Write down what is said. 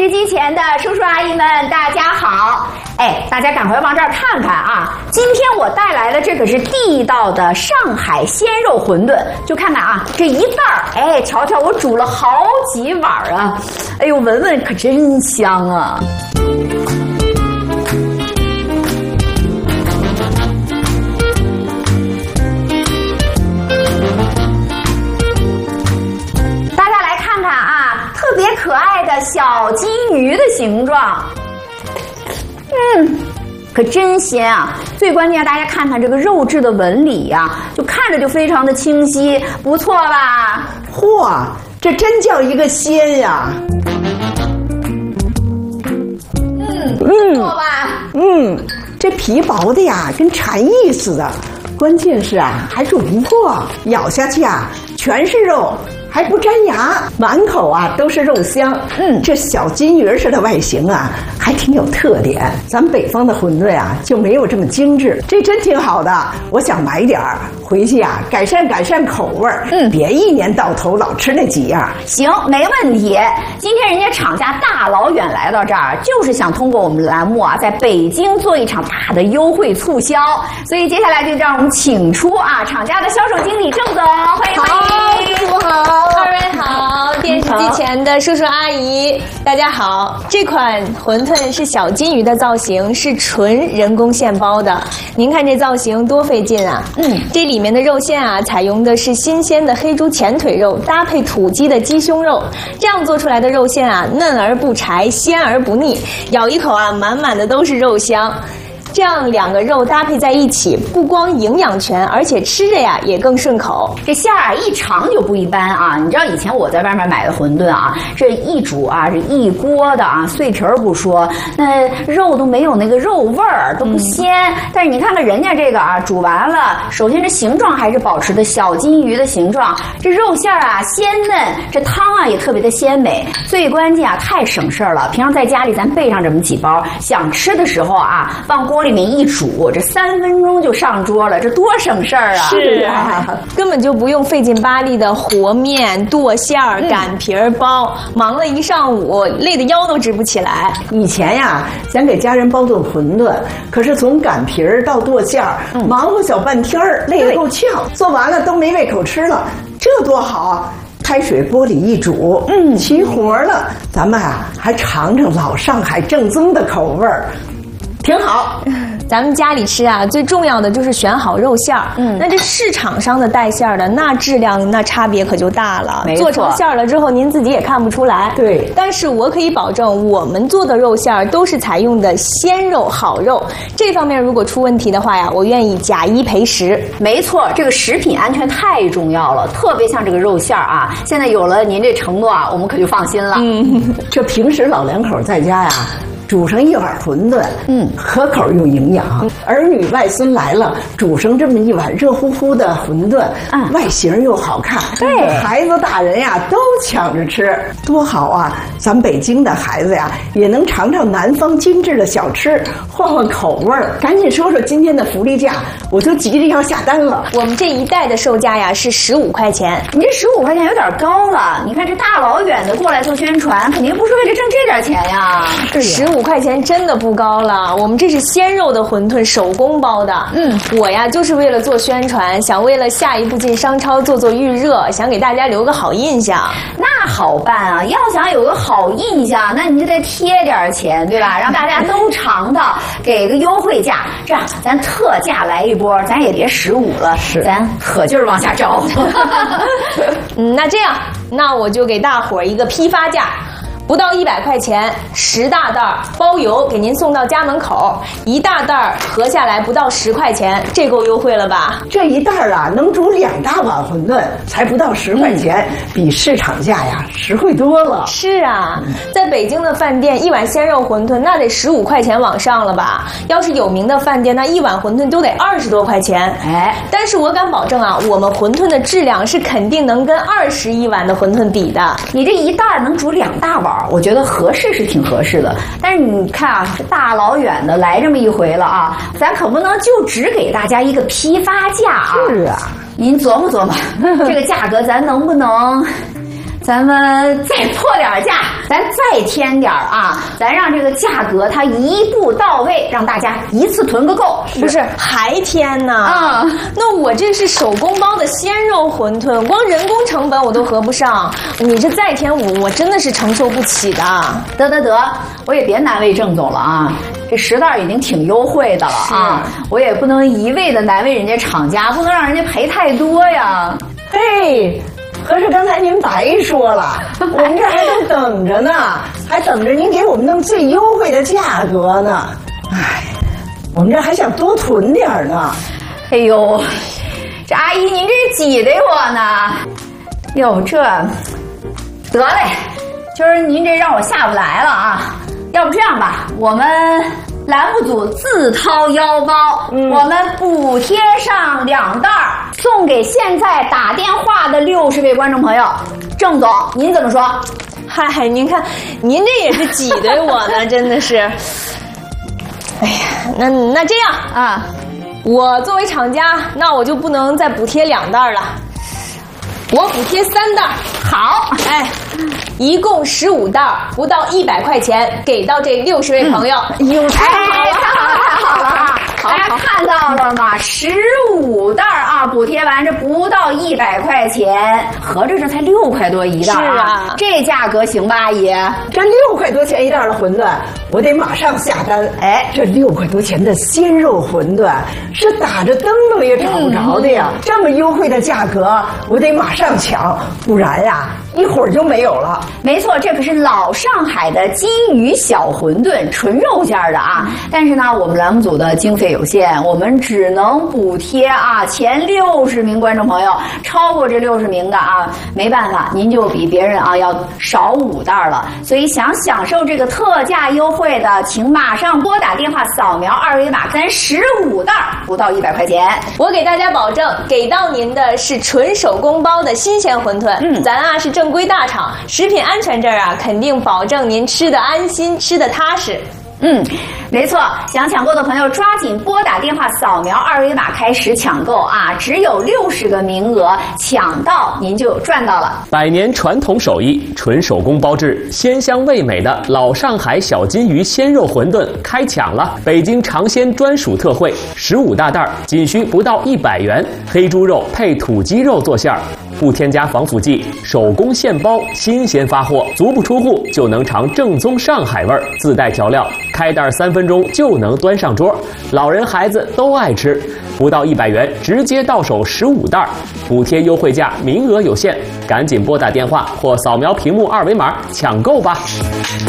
视机前的叔叔阿姨们，大家好！哎，大家赶快往这儿看看啊！今天我带来的这可是地道的上海鲜肉馄饨，就看看啊，这一袋儿，哎，瞧瞧我煮了好几碗啊！哎呦，闻闻可真香啊！特别可爱的小金鱼的形状，可真鲜啊！最关键，大家看看这个肉质的纹理呀，就看着就非常的清晰，不错吧？ 嚯，这真叫一个鲜呀！ 不错吧？ 这皮薄的呀，跟蝉翼似的，关键是啊，还煮不破，咬下去啊，全是肉。还不粘牙，满口啊都是肉香。这小金鱼似的外形啊，还挺有特点。咱们北方的馄饨啊，就没有这么精致。这真挺好的，我想买点儿回去啊，改善口味儿。别一年到头老吃那几样。 行，没问题。今天人家厂家大老远来到这儿，就是想通过我们栏目啊，在北京做一场大的优惠促销。所以接下来就让我们请出啊厂家的销售经理郑总，欢迎欢迎， 师傅好。二位好，电视机前的叔叔阿姨，大家好。这款馄饨是小金鱼的造型，是纯人工现包的。您看这造型多费劲啊！这里面的肉馅啊，采用的是新鲜的黑猪前腿肉，搭配土鸡的鸡胸肉，这样做出来的肉馅啊，嫩而不柴，鲜而不腻，咬一口啊，满满的都是肉香。这样两个肉搭配在一起，不光营养全，而且吃着呀也更顺口。 这馅儿啊一尝就不一般啊！你知道以前我在外面买的馄饨啊，这一煮啊，这一锅的啊，碎皮儿不说，那肉都没有那个肉味儿，都不鲜。但是你看看人家这个啊，煮完了，首先这形状还是保持的小金鱼的形状，这肉馅儿啊鲜嫩，这汤啊也特别的鲜美。最关键啊，太省事儿了。平常在家里咱备上这么几包，想吃的时候啊，往锅里面一煮，这3分钟就上桌了，这多省事儿啊！ 是啊，根本就不用费劲巴力的和面、剁馅儿、擀皮儿、包，忙了一上午，累得腰都直不起来。 以前呀，想给家人包顿馄饨，可是从擀皮儿到剁馅儿，忙活小半天儿，累得够呛，做完了都没胃口吃了，这多好啊！开水锅里一煮，齐活了。咱们啊，还尝尝老上海正宗的口味儿。挺好， 咱们家里吃啊，最重要的就是选好肉馅儿。那这市场上的带馅儿的，那质量那差别可就大了。做成馅儿了之后，您自己也看不出来。 对， 但是我可以保证，我们做的肉馅儿都是采用的鲜肉、好肉。这方面如果出问题的话呀，我愿意假1赔10。 没错，这个食品安全太重要了，特别像这个肉馅儿啊。现在有了您这承诺啊，我们可就放心了。 这平时老两口在家呀，煮上一碗馄饨，可口又营养。儿女外孙来了，煮上这么一碗热乎乎的馄饨，外形又好看，对，孩子大人呀都抢着吃，多好啊！咱北京的孩子呀，也能尝尝南方精致的小吃，换换口味儿。赶紧说说今天的福利价，我就急着要下单了。 我们这一袋的售价呀是15块钱， 你这15块钱有点高了。你看这大老远的过来做宣传，肯定不是为了挣这点钱呀。 15块钱真的不高了，我们这是鲜肉的馄饨，手工包的。我呀就是为了做宣传，想为了下一步进商超做预热，想给大家留个好印象。 那好办啊，要想有个好印象，那你就得贴点钱，对吧？让大家都尝到，给个优惠价。这样咱特价来一波，咱也别15了，咱可劲儿往下招。 那这样，那我就给大伙儿一个批发价。不到100块钱，10大袋包邮，给您送到家门口。1大袋合下来不到10块钱，这够优惠了吧？ 这一袋啊，能煮2大碗馄饨，才不到10块钱，比市场价呀实惠多了。 是啊，在北京的饭店，一碗鲜肉馄饨那得15块钱往上了吧？要是有名的饭店，那一碗馄饨都得20多块钱。但是我敢保证啊，我们馄饨的质量是肯定能跟21碗的馄饨比的。 你这一袋能煮2大碗。我觉得合适是挺合适的，但是你看啊，这大老远的来这么一回了啊，咱可不能就只给大家一个批发价啊。 是啊， 您琢磨琢磨，这个价格咱能不能咱们再破点价，咱再添点啊，咱让这个价格它一步到位，让大家一次囤个够。 不是还添呢？那我这是手工包的鲜肉馄饨，光人工成本我都合不上，你这再添我真的是承受不起的。 得，我也别难为郑总了啊，这10袋已经挺优惠的了啊，我也不能一味的难为人家厂家，不能让人家赔太多呀。 嘿。可是刚才您白说了，我们这还在等着呢，还等着您给我们弄最优惠的价格呢。哎，我们这还想多囤点呢。 哎呦，这阿姨您这挤得我呢。哟，这得嘞，就是您这让我下不来了啊。要不这样吧，我们栏目组自掏腰包，我们补贴上2袋，送给现在打电话的60位观众朋友。郑总，您怎么说？ 嗨，您看，您这也是挤兑我呢，真的是。哎呀，那这样啊，我作为厂家，那我就不能再补贴2袋了，我补贴3袋。 好， 哎，一共15袋，不到100块钱，给到这60位朋友。 太好了啊！大家看到了吗？15袋啊，补贴完这不到100块钱，合着这才6块多一袋啊！ 是啊， 这价格行吧，阿姨？ 这6块多钱一袋的馄饨，我得马上下单。哎，这6块多钱的鲜肉馄饨是打着灯笼也找不着的呀！这么优惠的价格，我得马上抢，不然呀，一会儿就没有了。 没错，这可是老上海的金鱼小馄饨，纯肉馅的啊！但是呢，我们栏目组的经费有限，我们只能补贴啊前60名观众朋友，超过这60名的啊，没办法，您就比别人啊要少5袋了。所以想享受这个特价优惠的，请马上拨打电话扫描2维码，咱15袋不到100块钱。 我给大家保证，给到您的是纯手工包的新鲜馄饨。咱啊是正规大厂，食品安全这儿啊肯定保证您吃得安心，吃得踏实。 没错，想抢购的朋友抓紧拨打电话扫描2维码开始抢购啊！只有60个名额，抢到您就赚到了。 100年传统手艺，纯手工包制，鲜香味美的老上海小金鱼鲜肉馄饨开抢了！北京尝鲜专属特惠，15大袋，仅需不到100元，黑猪肉配土鸡肉做馅儿。不添加防腐剂，手工现包，新鲜发货，足不出户就能尝正宗上海味儿，自带调料，开袋3分钟就能端上桌，老人孩子都爱吃。不到100元，直接到手15袋，补贴优惠价，名额有限，赶紧拨打电话或扫描屏幕2维码抢购吧。